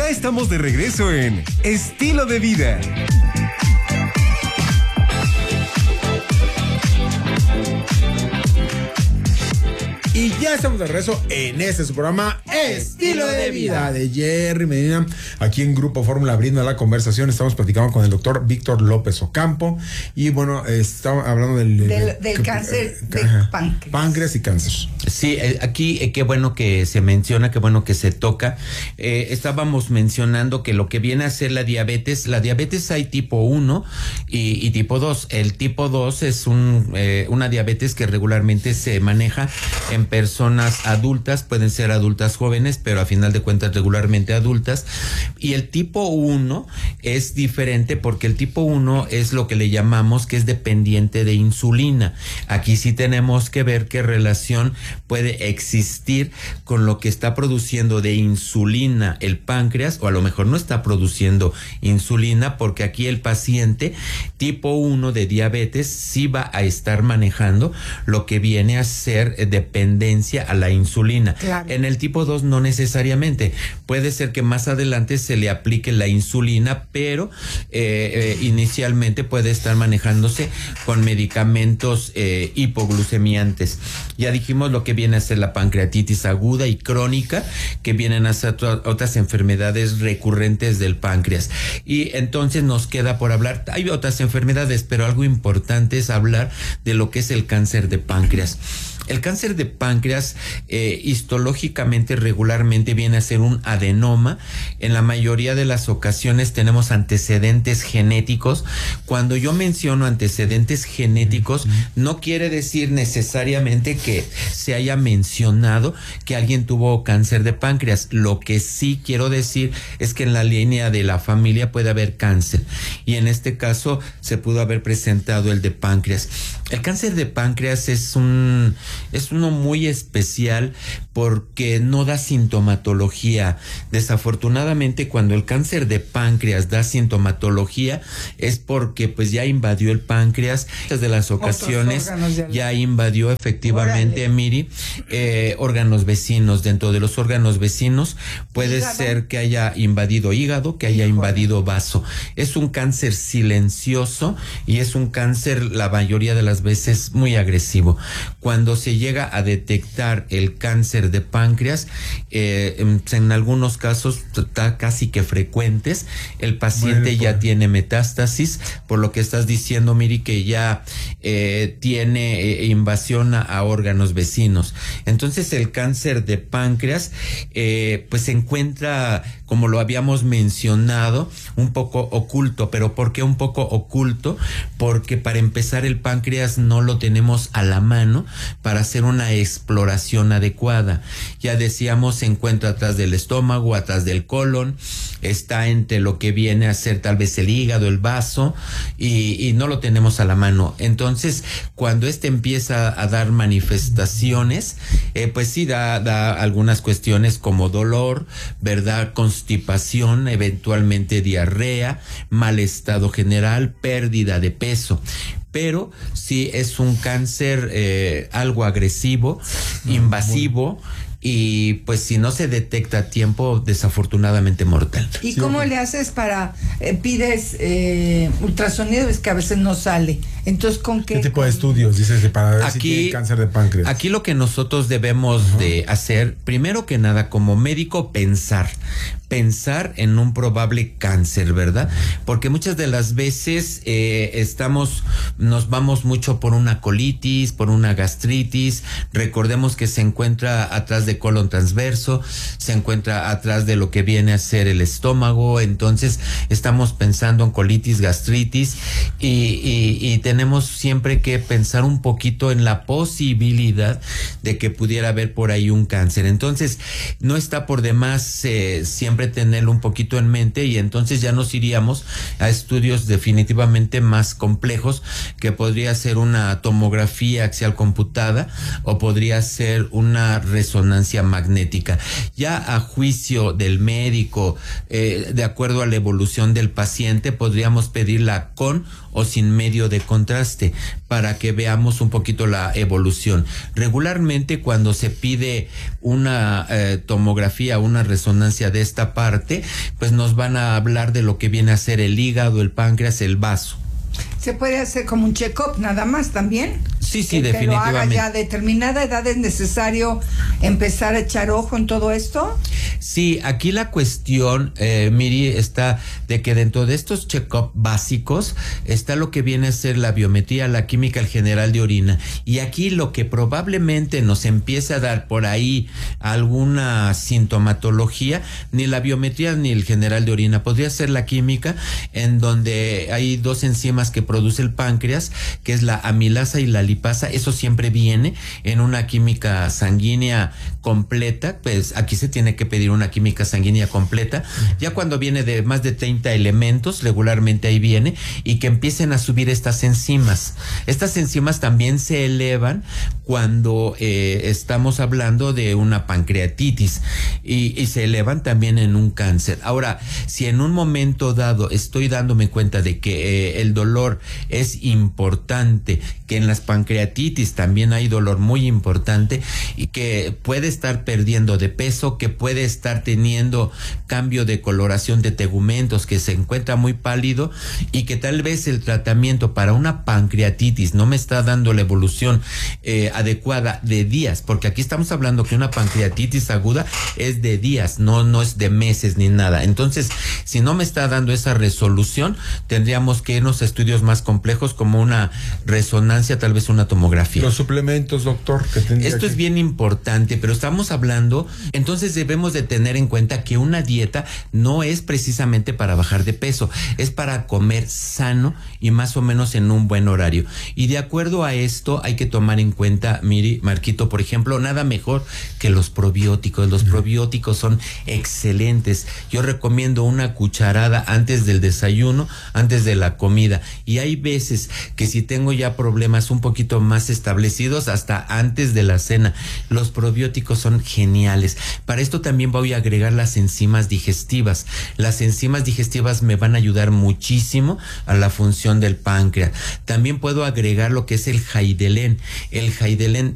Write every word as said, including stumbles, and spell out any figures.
Ya estamos de regreso en Estilo de Vida. Y ya estamos de regreso en este su programa Estilo de Vida de Jerry Medina. Aquí en Grupo Fórmula abriendo la conversación. Estamos platicando con el doctor Víctor López Ocampo. Y bueno, estamos hablando del, del, del cáncer de páncreas. Páncreas y cáncer. Sí, aquí eh, qué bueno que se menciona, qué bueno que se toca. Eh, estábamos mencionando que lo que viene a ser la diabetes, la diabetes hay tipo uno y, y tipo dos. El tipo dos es un eh, una diabetes que regularmente se maneja en personas adultas, pueden ser adultas jóvenes, pero a final de cuentas regularmente adultas. Y el tipo uno es diferente porque el tipo uno es lo que le llamamos que es dependiente de insulina. Aquí sí tenemos que ver qué relación puede existir con lo que está produciendo de insulina el páncreas, o a lo mejor no está produciendo insulina, porque aquí el paciente tipo uno de diabetes sí va a estar manejando lo que viene a ser dependencia a la insulina. Claro. En el tipo dos no necesariamente. Puede ser que más adelante se le aplique la insulina, pero eh, eh, inicialmente puede estar manejándose con medicamentos eh, hipoglucemiantes. Ya dijimos lo que viene a ser la pancreatitis aguda y crónica, que vienen a ser otras enfermedades recurrentes del páncreas. Y entonces nos queda por hablar, hay otras enfermedades, pero algo importante es hablar de lo que es el cáncer de páncreas. El cáncer de páncreas eh, histológicamente regularmente viene a ser un adenoma. En la mayoría de las ocasiones tenemos antecedentes genéticos. Cuando yo menciono antecedentes genéticos, no quiere decir necesariamente que se haya mencionado que alguien tuvo cáncer de páncreas. Lo que sí quiero decir es que en la línea de la familia puede haber cáncer. Y en este caso se pudo haber presentado el de páncreas. El cáncer de páncreas es un... es uno muy especial porque no da sintomatología. Desafortunadamente, cuando el cáncer de páncreas da sintomatología es porque pues ya invadió el páncreas. Muchas de las ocasiones ya invadió efectivamente, Órale. Miri, eh, órganos vecinos. Dentro de los órganos vecinos puede ¿Hígado? Ser que haya invadido hígado, que haya Híjole. invadido vaso. Es un cáncer silencioso y es un cáncer la mayoría de las veces muy agresivo. Cuando se llega a detectar el cáncer de páncreas, eh, en, en algunos casos está casi que frecuentes, el paciente bueno, ya pues. tiene metástasis, por lo que estás diciendo, Miri, que ya eh, tiene eh, invasión a, a órganos vecinos. Entonces el cáncer de páncreas eh, pues se encuentra, como lo habíamos mencionado, un poco oculto. ¿Pero por qué un poco oculto? Porque para empezar el páncreas no lo tenemos a la mano para hacer una exploración adecuada. Ya decíamos, se encuentra atrás del estómago, atrás del colon, está entre lo que viene a ser tal vez el hígado, el vaso, y, y no lo tenemos a la mano. Entonces, cuando este empieza a dar manifestaciones, eh, pues sí da, da algunas cuestiones como dolor, ¿verdad? Constipación, eventualmente diarrea, mal estado general, pérdida de peso. Pero sí es un cáncer eh, algo agresivo, invasivo, y pues si no se detecta a tiempo, desafortunadamente mortal. ¿Y sí, cómo okay. le haces para, eh, pides eh, ultrasonido? Es que a veces no sale. Entonces, ¿con qué? ¿Qué tipo de estudios dices para ver aquí, si tiene cáncer de páncreas? Aquí lo que nosotros debemos uh-huh. de hacer, primero que nada, como médico, pensar. Pensar en un probable cáncer, ¿verdad? Porque muchas de las veces eh, estamos, nos vamos mucho por una colitis, por una gastritis. Recordemos que se encuentra atrás de colon transverso, se encuentra atrás de lo que viene a ser el estómago. Entonces estamos pensando en colitis, gastritis y, y, y tenemos siempre que pensar un poquito en la posibilidad de que pudiera haber por ahí un cáncer. Entonces no está por demás eh, siempre tenerlo un poquito en mente, y entonces ya nos iríamos a estudios definitivamente más complejos, que podría ser una tomografía axial computada o podría ser una resonancia magnética. Ya a juicio del médico, eh, de acuerdo a la evolución del paciente, podríamos pedirla con o sin medio de contraste, para que veamos un poquito la evolución. Regularmente cuando se pide una eh, tomografía, una resonancia de esta parte, pues nos van a hablar de lo que viene a ser el hígado, el páncreas, el vaso. ¿Se puede hacer como un check-up nada más también? Sí, sí, que, definitivamente. Que lo haga ya a determinada edad. ¿Es necesario empezar a echar ojo en todo esto? Sí, aquí la cuestión, eh, Miri, está de que dentro de estos check-up básicos está lo que viene a ser la biometría, la química el general de orina. Y aquí lo que probablemente nos empiece a dar por ahí alguna sintomatología, ni la biometría ni el general de orina, podría ser la química, en donde hay dos enzimas que produce el páncreas, que es la amilasa y la lipasa. Eso siempre viene en una química sanguínea completa. Pues aquí se tiene que pedir una química sanguínea completa. Ya cuando viene de más de treinta elementos, regularmente ahí viene, y que empiecen a subir estas enzimas. Estas enzimas también se elevan cuando eh, estamos hablando de una pancreatitis, y, y se elevan también en un cáncer. Ahora, si en un momento dado estoy dándome cuenta de que eh, el dolor es importante, que en las pancreatitis también hay dolor muy importante, y que puede estar perdiendo de peso, que puede estar teniendo cambio de coloración de tegumentos, que se encuentra muy pálido, y que tal vez el tratamiento para una pancreatitis no me está dando la evolución eh, adecuada de días, porque aquí estamos hablando que una pancreatitis aguda es de días, no, no es de meses ni nada. Entonces, si no me está dando esa resolución, tendríamos que irnos a estudios más complejos como una resonancia, tal vez una tomografía. Los suplementos, doctor, que tendría Esto que... es bien importante, pero estamos hablando, entonces debemos de tener en cuenta que una dieta no es precisamente para bajar de peso, es para comer sano y más o menos en un buen horario. Y de acuerdo a esto hay que tomar en cuenta, Miri, Marquito, por ejemplo, nada mejor que los probióticos. Los probióticos son excelentes. Yo recomiendo una cucharada antes del desayuno, antes de la comida. Y hay veces que si tengo ya problemas un poquito más establecidos, hasta antes de la cena. Los probióticos son geniales. Para esto también voy a agregar las enzimas digestivas. Las enzimas digestivas me van a ayudar muchísimo a la función del páncreas. También puedo agregar lo que es el Haidelén. El Haidelén